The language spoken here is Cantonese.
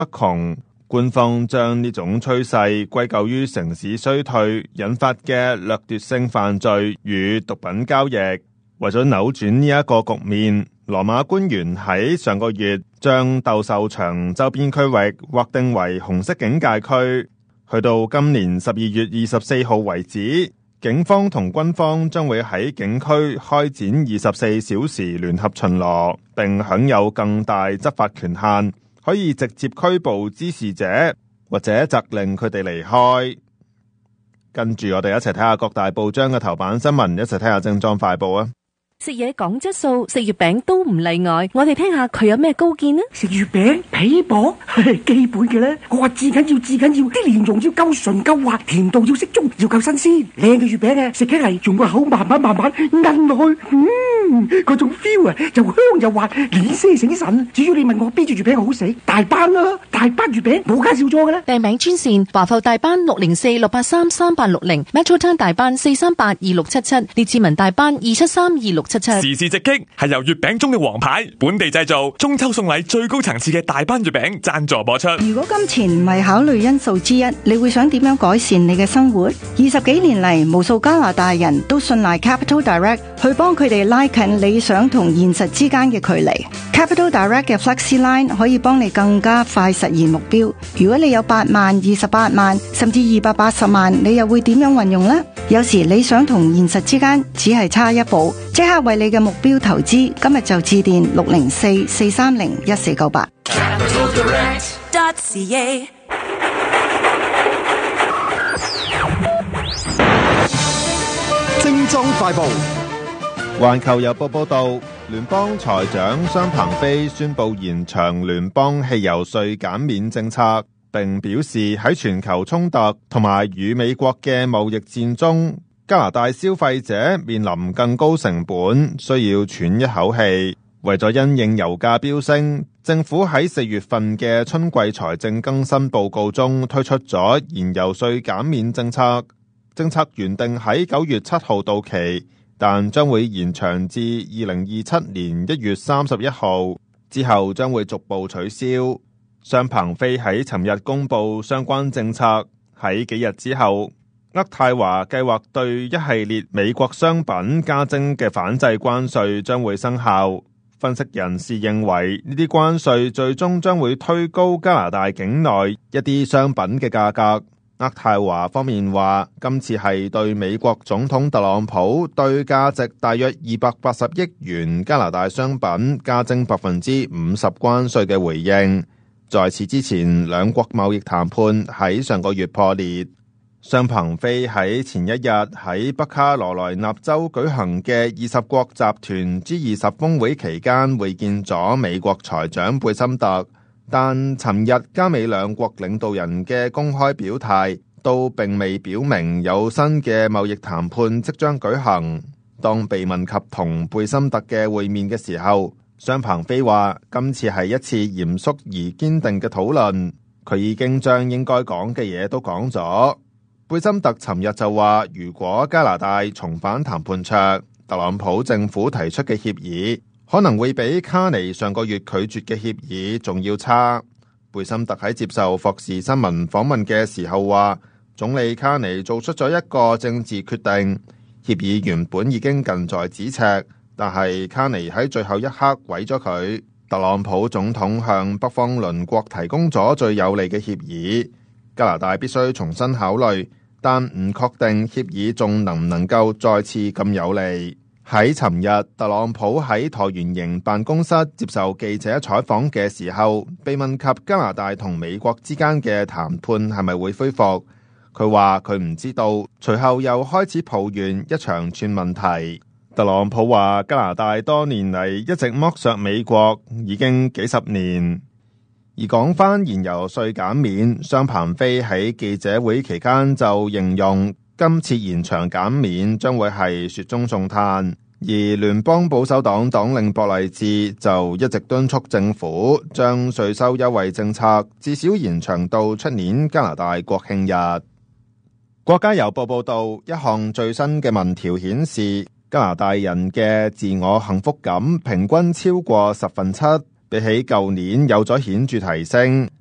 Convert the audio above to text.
不窮。官方將呢種趨勢歸咎於城市衰退引發嘅掠奪性犯罪與毒品交易。為咗扭轉呢一個局面，羅馬官員喺上個月將鬥獸場周邊區域劃定為紅色警戒區。去到今年12月24號為止，警方同軍方將會喺警區開展24小時聯合巡邏，並享有更大執法權限，可以直接拘捕滋事者，或者責令佢哋離開。跟住我哋一齊睇下各大報章嘅頭版新聞，一齊睇下精裝快報啊！ 食嘢講質素，食月餅都唔例外。我哋聽下佢有咩高見呢？ 食月餅皮薄，基本嘅咧。我話至緊要，啲蓮蓉要夠純夠滑，甜度要適中，要夠新鮮。靚嘅月餅啊，食起嚟用個口慢慢奀落去，嗰種 feel 啊，又香又滑，臉色醒神。至於你問我邊隻月餅好食，大班啦，大班月餅冇介紹錯嘅啦。 訂名專線華埠大班604-683-3860 Metro Town 大班438-2677，列治文大班273-2677。 時事直擊係由月餅中嘅王牌本地製造，中秋送禮最高層次嘅大班月餅贊助播出。 如果金錢唔係考慮因素之一，你會想點樣改善你嘅生活？20幾年嚟，無數加拿大人都信賴 Capital Direct 去幫佢哋拉近理想同現實之間嘅距離。Capital Direct 嘅 Flexi Line 可以幫你更加快實現目標。如果你有8萬、28萬甚至280萬，你又會點樣運用呢？有時理想同現實之間只係差一步，即刻為你嘅目標投資。今日就致電604-430-1498。 精裝快報。 環球郵報報道，聯邦財長商鵬飛宣布延長聯邦汽油稅減免政策，並表示喺全球衝突同埋與美國嘅貿易戰中，加拿大消費者面臨更高成本，需要喘一口氣。為咗因應油價飆升，政府喺4月份嘅春季財政更新報告中推出咗燃油稅減免政策。政策原定喺9月7號到期，但將會延長至2027年1月31號，之後將會逐步取消。商鵬飛喺尋日公布相關政策，喺幾日之後，渥太華計劃對一系列美國商品加徵嘅反制關稅將會生效。分析人士認為，呢啲關稅最終將會推高加拿大境內一啲商品嘅價格。渥太華方面話，今次係對美國總統特朗普對價值大約280億元加拿大商品加徵50%關稅嘅回應。在此之前，兩國貿易談判喺上個月破裂。商鵬飛喺前一日喺北卡羅來納州舉行嘅20國集團 G20 峰會期間會見咗美國財長貝森特，但尋日加美兩國領導人嘅公開表態都並未表明有新嘅貿易談判即將舉行。當被問及同貝森特嘅會面嘅時候，商鵬飛話今次係一次嚴肅而堅定嘅討論，佢已經將應該講嘅嘢都講咗。貝森特尋日就話，如果加拿大重返談判桌，特朗普政府提出嘅協議可能會比卡尼上個月拒絕嘅協議仲要差。貝森特喺接受霍士新聞訪問嘅時候話，總理卡尼做出咗一個政治決定，協議原本已經近在咫尺，但係卡尼喺最後一刻毀咗佢。特朗普總統向北方鄰國提供咗最有利嘅協議，加拿大必須重新考慮，但唔確定協議仲能唔能夠再次咁有利。喺尋日，特朗普喺橢圓形辦公室接受記者採訪嘅時候，被問及加拿大同美國之間嘅談判係咪會恢復，佢話佢唔知道，隨後又開始抱怨一長串問題。特朗普話加拿大多年嚟一直剝削美國，已經幾十年。而講返燃油稅減免，商鵬飛喺記者會期間就形容今次延長減免將會係雪中送炭，而聯邦保守黨黨領博勵治就一直敦促政府將稅收優惠政策至少延長到出年加拿大國慶日。國家郵報報道，一項最新嘅民調顯示，加拿大人嘅自我幸福感平均超過7/7，比起舊年有咗顯著提升。